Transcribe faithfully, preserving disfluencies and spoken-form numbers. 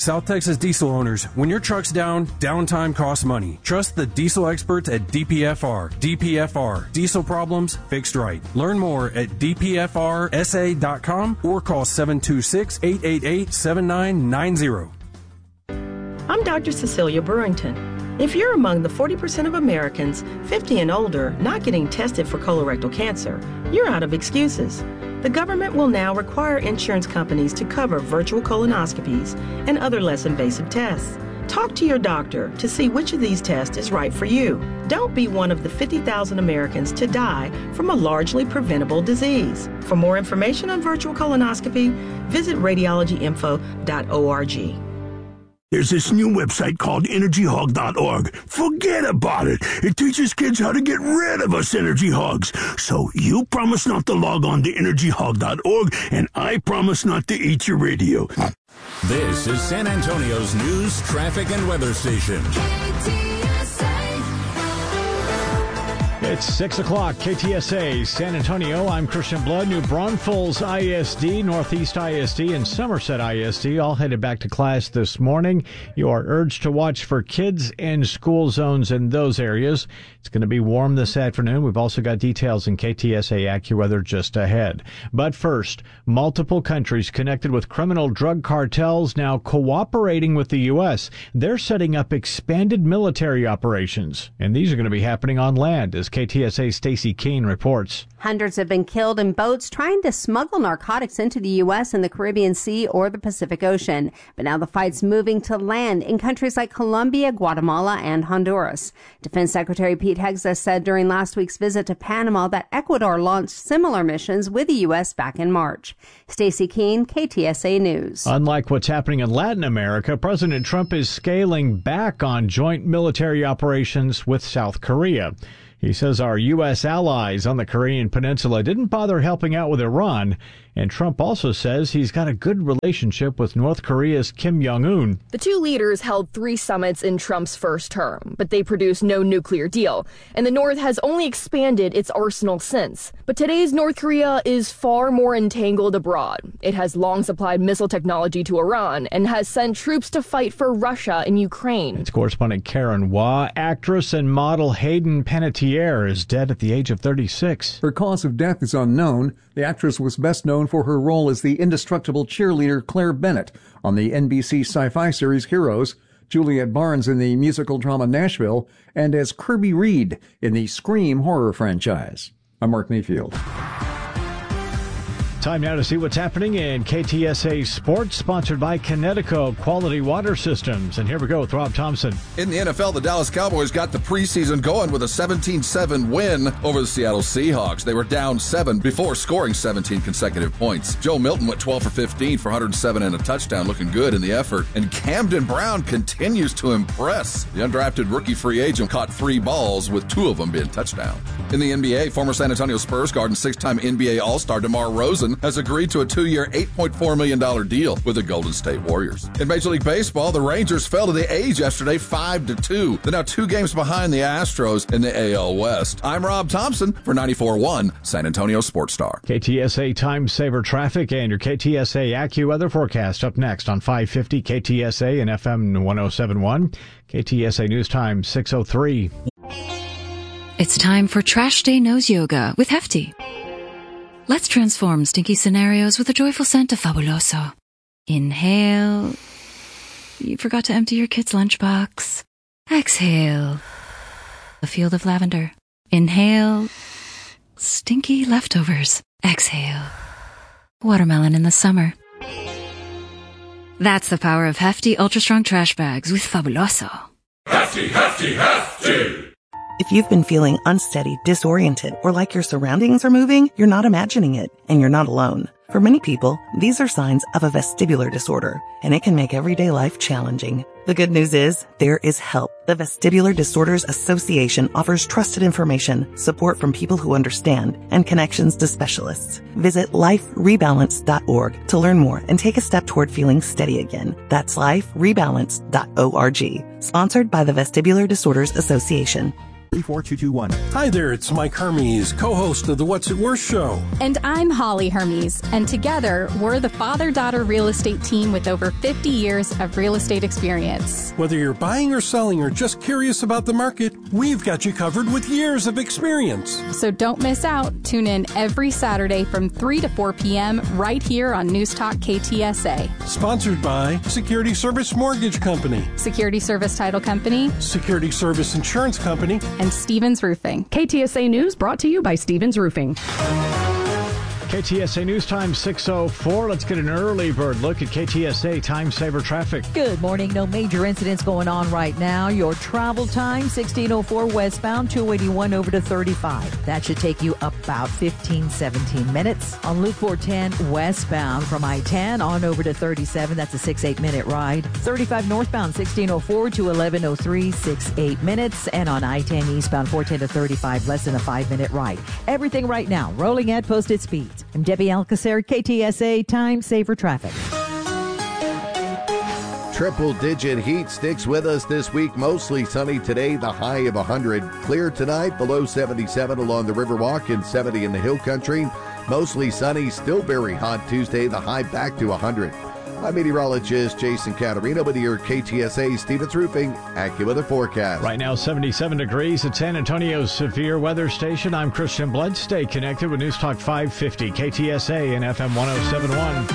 South Texas diesel owners, when your truck's down, downtime costs money. Trust the diesel experts at D P F R. D P F R. Diesel problems fixed right. Learn more at d p f r s a dot com or call seven two six, eight eight eight, seven nine nine zero. I'm Doctor Cecilia Burrington. If you're among the forty percent of Americans fifty and older not getting tested for colorectal cancer, you're out of excuses. The government will now require insurance companies to cover virtual colonoscopies and other less invasive tests. Talk to your doctor to see which of these tests is right for you. Don't be one of the fifty thousand Americans to die from a largely preventable disease. For more information on virtual colonoscopy, visit radiology info dot org. There's this new website called energy hog dot org. Forget about it. It teaches kids how to get rid of us energy hogs. So you promise not to log on to energy hog dot org, and I promise not to eat your radio. This is San Antonio's news, traffic, and weather station. It's six o'clock, K T S A, San Antonio. I'm Christian Blood. New Braunfels I S D, Northeast I S D, and Somerset I S D all headed back to class this morning. You are urged to watch for kids and school zones in those areas. It's going to be warm this afternoon. We've also got details in K T S A AccuWeather just ahead. But first, multiple countries connected with criminal drug cartels now cooperating with the U S. They're setting up expanded military operations, and these are going to be happening on land, as K T S A's Stacey Keene reports. Hundreds have been killed in boats trying to smuggle narcotics into the U S in the Caribbean Sea or the Pacific Ocean. But now the fight's moving to land in countries like Colombia, Guatemala, and Honduras. Defense Secretary Pete Hegseth said during last week's visit to Panama that Ecuador launched similar missions with the U S back in March. Stacey Keene, K T S A News. Unlike what's happening in Latin America, President Trump is scaling back on joint military operations with South Korea. He says our U S allies on the Korean Peninsula didn't bother helping out with Iran. And Trump also says he's got a good relationship with North Korea's Kim Jong-un. The two leaders held three summits in Trump's first term, but they produced no nuclear deal. And the North has only expanded its arsenal since. But today's North Korea is far more entangled abroad. It has long supplied missile technology to Iran and has sent troops to fight for Russia in Ukraine. It's correspondent Karen Waugh. Actress and model Hayden Panettiere is dead at the age of thirty-six. Her cause of death is unknown. The actress was best known for her role as the indestructible cheerleader Claire Bennett on the N B C sci-fi series Heroes, Juliet Barnes in the musical drama Nashville, and as Kirby Reed in the Scream horror franchise. I'm Mark Mayfield. Time now to see what's happening in K T S A Sports, sponsored by Connecticut Quality Water Systems. And here we go with Rob Thompson. In the N F L, the Dallas Cowboys got the preseason going with a seventeen seven win over the Seattle Seahawks. They were down seven before scoring seventeen consecutive points. Joe Milton went twelve for fifteen for one hundred seven and a touchdown, looking good in the effort. And Camden Brown continues to impress. The undrafted rookie free agent caught three balls, with two of them being touchdowns. In the N B A, former San Antonio Spurs guard and six-time N B A All-Star DeMar Rosen has agreed to a two-year, eight point four million dollars deal with the Golden State Warriors. In Major League Baseball, the Rangers fell to the A's yesterday five to two. They're now two games behind the Astros in the A L West. I'm Rob Thompson for ninety-four point one San Antonio Sports Star. K T S A Time Saver Traffic and your K T S A AccuWeather forecast up next on five fifty K T S A and F M one oh seven point one. K T S A News Time six oh three. It's time for Trash Day Nose Yoga with Hefty. Let's transform stinky scenarios with a joyful scent of Fabuloso. Inhale. You forgot to empty your kid's lunchbox. Exhale. A field of lavender. Inhale. Stinky leftovers. Exhale. Watermelon in the summer. That's the power of Hefty Ultra Strong Trash Bags with Fabuloso. Hefty, Hefty, Hefty! If you've been feeling unsteady, disoriented, or like your surroundings are moving, you're not imagining it, and you're not alone. For many people, these are signs of a vestibular disorder, and it can make everyday life challenging. The good news is, there is help. The Vestibular Disorders Association offers trusted information, support from people who understand, and connections to specialists. Visit life rebalance dot org to learn more and take a step toward feeling steady again. That's life rebalance dot org. Sponsored by the Vestibular Disorders Association. three four two two one. Hi there, it's Mike Hermes, co-host of the What's It Worth show. And I'm Holly Hermes, and together we're the father-daughter real estate team with over fifty years of real estate experience. Whether you're buying or selling or just curious about the market, we've got you covered with years of experience. So don't miss out. Tune in every Saturday from three to four p.m. right here on News Talk K T S A. Sponsored by Security Service Mortgage Company, Security Service Title Company, Security Service Insurance Company, and Stevens Roofing. K T S A News brought to you by Stevens Roofing. K T S A News Time six oh four. Let's get an early bird look at K T S A time saver traffic. Good morning. No major incidents going on right now. Your travel time, sixteen oh four westbound, two eighty-one over to thirty-five. That should take you about fifteen, seventeen minutes. On Loop four ten westbound from I ten on over to thirty-seven. That's a six, eight minute ride. thirty-five northbound, sixteen oh four to eleven oh three, six, eight minutes. And on I ten eastbound, four ten to thirty-five, less than a five minute ride. Everything right now, rolling at posted speeds. I'm Debbie Alcacer, K T S A Time Saver Traffic. Triple-digit heat sticks with us this week. Mostly sunny today, the high of one hundred. Clear tonight, below seventy-seven along the Riverwalk and seventy in the Hill Country. Mostly sunny, still very hot Tuesday, the high back to one hundred. I'm meteorologist Jason Caterina with your K T S A Stevens Roofing AccuWeather forecast. Right now, seventy-seven degrees at San Antonio's severe weather station. I'm Christian Blood. Stay connected with News Talk five fifty, K T S A and F M one oh seven point one.